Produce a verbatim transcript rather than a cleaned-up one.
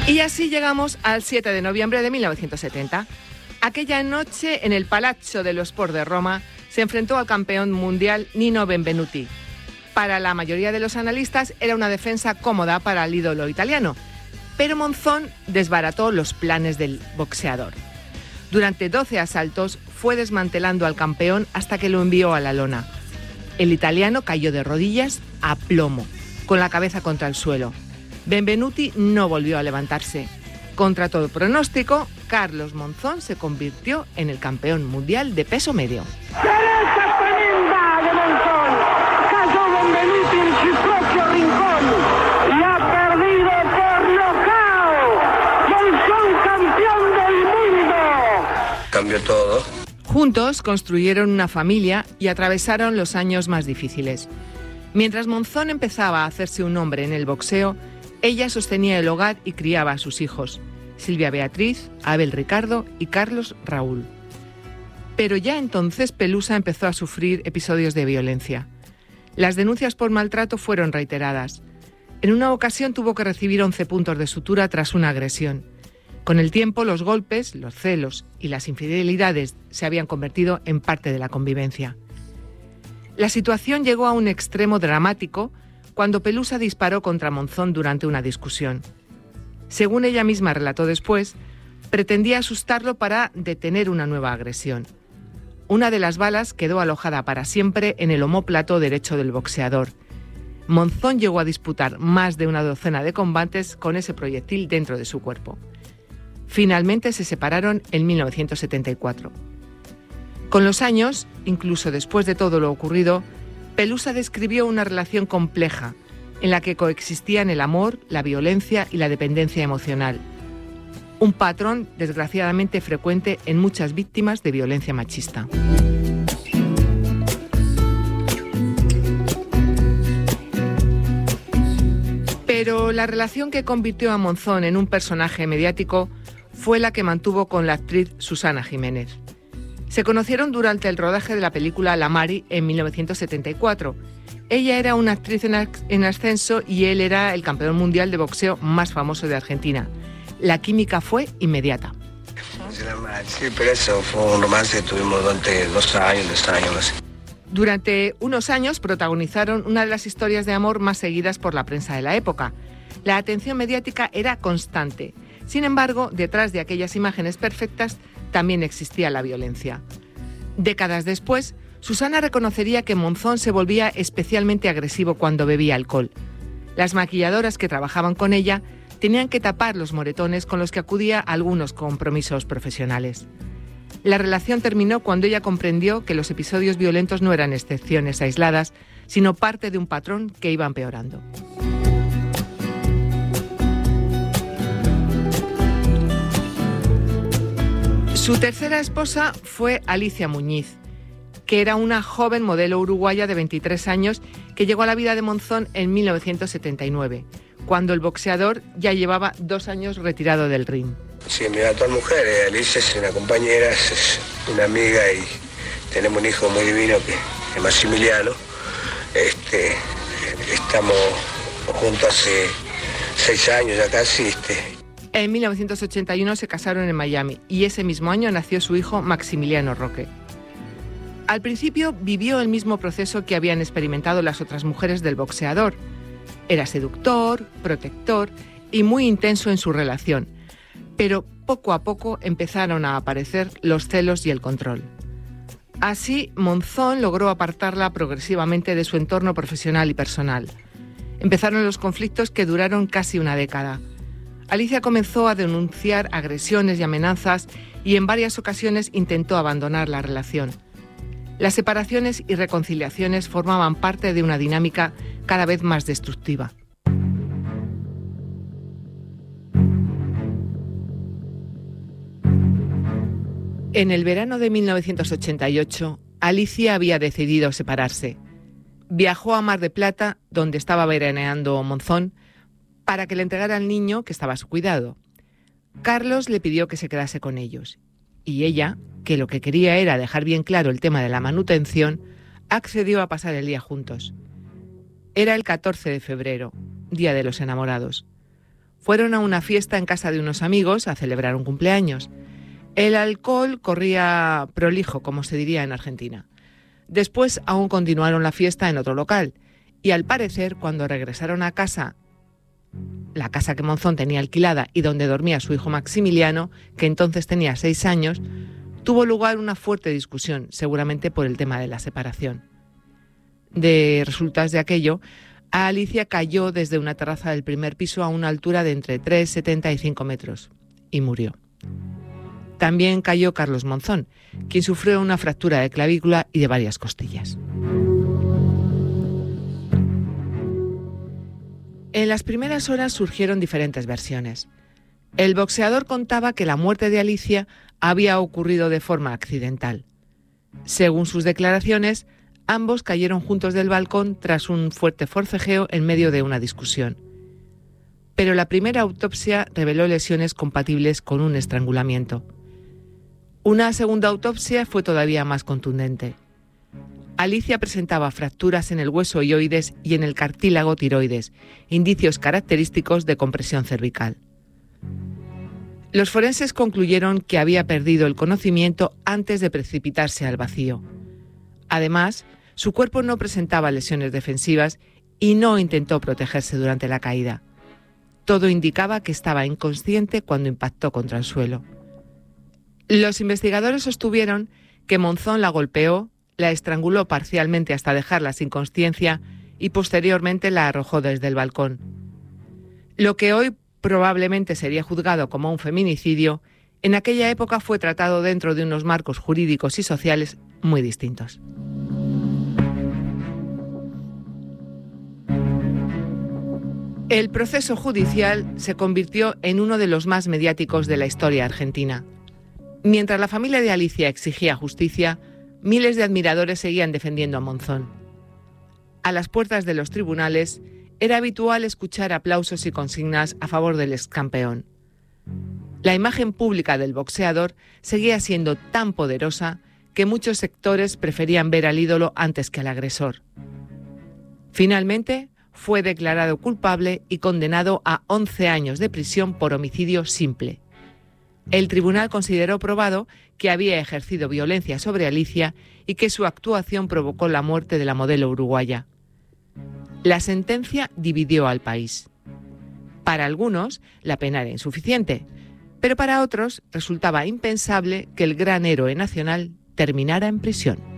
Y así llegamos al siete de noviembre de mil novecientos setenta. Aquella noche, en el Palazzo dello Sport de Roma, se enfrentó al campeón mundial Nino Benvenuti. Para la mayoría de los analistas era una defensa cómoda para el ídolo italiano, pero Monzón desbarató los planes del boxeador. Durante doce asaltos fue desmantelando al campeón hasta que lo envió a la lona. El italiano cayó de rodillas a plomo, con la cabeza contra el suelo. Benvenuti no volvió a levantarse. Contra todo pronóstico, Carlos Monzón se convirtió en el campeón mundial de peso medio. Derecha tremenda de Monzón. Cayó Benvenuti en su propio rincón y ha perdido por nocaut. Monzón, campeón del mundo. Cambió todo. Juntos construyeron una familia y atravesaron los años más difíciles. Mientras Monzón empezaba a hacerse un nombre en el boxeo, ella sostenía el hogar y criaba a sus hijos, Silvia Beatriz, Abel Ricardo y Carlos Raúl. Pero ya entonces Pelusa empezó a sufrir episodios de violencia. Las denuncias por maltrato fueron reiteradas. En una ocasión tuvo que recibir once puntos de sutura tras una agresión. Con el tiempo, los golpes, los celos y las infidelidades se habían convertido en parte de la convivencia. La situación llegó a un extremo dramático cuando Pelusa disparó contra Monzón durante una discusión. Según ella misma relató después, pretendía asustarlo para detener una nueva agresión. Una de las balas quedó alojada para siempre en el omóplato derecho del boxeador. Monzón llegó a disputar más de una docena de combates con ese proyectil dentro de su cuerpo. Finalmente se separaron en mil novecientos setenta y cuatro. Con los años, incluso después de todo lo ocurrido, Pelusa describió una relación compleja en la que coexistían el amor, la violencia y la dependencia emocional. Un patrón desgraciadamente frecuente en muchas víctimas de violencia machista. Pero la relación que convirtió a Monzón en un personaje mediático fue la que mantuvo con la actriz Susana Jiménez. Se conocieron durante el rodaje de la película La Mari en mil novecientos setenta y cuatro. Ella era una actriz en ascenso y él era el campeón mundial de boxeo más famoso de Argentina. La química fue inmediata. Sí, pero eso fue un romance que tuvimos durante dos años, dos años, no sé. Durante unos años protagonizaron una de las historias de amor más seguidas por la prensa de la época. La atención mediática era constante. Sin embargo, detrás de aquellas imágenes perfectas también existía la violencia. Décadas después, Susana reconocería que Monzón se volvía especialmente agresivo cuando bebía alcohol. Las maquilladoras que trabajaban con ella tenían que tapar los moretones con los que acudía a algunos compromisos profesionales. La relación terminó cuando ella comprendió que los episodios violentos no eran excepciones aisladas, sino parte de un patrón que iba empeorando. Su tercera esposa fue Alicia Muñiz, que era una joven modelo uruguaya de veintitrés años que llegó a la vida de Monzón en mil novecientos setenta y nueve, cuando el boxeador ya llevaba dos años retirado del ring. Sí, mi actual mujer, eh, Alicia, es una compañera, es una amiga y tenemos un hijo muy divino que es Maximiliano. Este, estamos juntos hace seis años ya casi. Este. En mil novecientos ochenta y uno se casaron en Miami y ese mismo año nació su hijo Maximiliano Roque. Al principio vivió el mismo proceso que habían experimentado las otras mujeres del boxeador. Era seductor, protector y muy intenso en su relación, pero poco a poco empezaron a aparecer los celos y el control. Así, Monzón logró apartarla progresivamente de su entorno profesional y personal. Empezaron los conflictos que duraron casi una década. Alicia comenzó a denunciar agresiones y amenazas y en varias ocasiones intentó abandonar la relación. Las separaciones y reconciliaciones formaban parte de una dinámica cada vez más destructiva. En el verano de mil novecientos ochenta y ocho, Alicia había decidido separarse. Viajó a Mar del Plata, donde estaba veraneando Monzón, para que le entregara al niño que estaba a su cuidado. Carlos le pidió que se quedase con ellos, y ella, que lo que quería era dejar bien claro el tema de la manutención, accedió a pasar el día juntos. Era el catorce de febrero, Día de los Enamorados. Fueron a una fiesta en casa de unos amigos a celebrar un cumpleaños. El alcohol corría prolijo, como se diría en Argentina. Después aún continuaron la fiesta en otro local y al parecer cuando regresaron a casa, la casa que Monzón tenía alquilada y donde dormía su hijo Maximiliano, que entonces tenía seis años, tuvo lugar una fuerte discusión, seguramente por el tema de la separación. De resultas de aquello, Alicia cayó desde una terraza del primer piso a una altura de entre tres coma setenta y cinco metros y murió. También cayó Carlos Monzón, quien sufrió una fractura de clavícula y de varias costillas. En las primeras horas surgieron diferentes versiones. El boxeador contaba que la muerte de Alicia había ocurrido de forma accidental. Según sus declaraciones, ambos cayeron juntos del balcón tras un fuerte forcejeo en medio de una discusión. Pero la primera autopsia reveló lesiones compatibles con un estrangulamiento. Una segunda autopsia fue todavía más contundente. Alicia presentaba fracturas en el hueso hioides y en el cartílago tiroides, indicios característicos de compresión cervical. Los forenses concluyeron que había perdido el conocimiento antes de precipitarse al vacío. Además, su cuerpo no presentaba lesiones defensivas y no intentó protegerse durante la caída. Todo indicaba que estaba inconsciente cuando impactó contra el suelo. Los investigadores sostuvieron que Monzón la golpeó, la estranguló parcialmente hasta dejarla sin consciencia y posteriormente la arrojó desde el balcón. Lo que hoy probablemente sería juzgado como un feminicidio, en aquella época fue tratado dentro de unos marcos jurídicos y sociales muy distintos. El proceso judicial se convirtió en uno de los más mediáticos de la historia argentina. Mientras la familia de Alicia exigía justicia, miles de admiradores seguían defendiendo a Monzón. A las puertas de los tribunales era habitual escuchar aplausos y consignas a favor del excampeón. La imagen pública del boxeador seguía siendo tan poderosa que muchos sectores preferían ver al ídolo antes que al agresor. Finalmente, fue declarado culpable y condenado a once años de prisión por homicidio simple. El tribunal consideró probado que había ejercido violencia sobre Alicia y que su actuación provocó la muerte de la modelo uruguaya. La sentencia dividió al país. Para algunos, la pena era insuficiente, pero para otros resultaba impensable que el gran héroe nacional terminara en prisión.